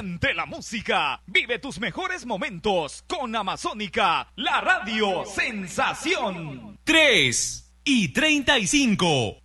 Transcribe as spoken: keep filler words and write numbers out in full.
Siente la música, vive tus mejores momentos con Amazónica, la radio sensación. tres y treinta y cinco.